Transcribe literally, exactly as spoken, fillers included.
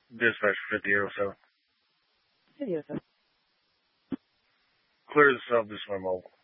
Dispatch fifty oh seven. fifty oh seven. Clear the sub, this is my mobile.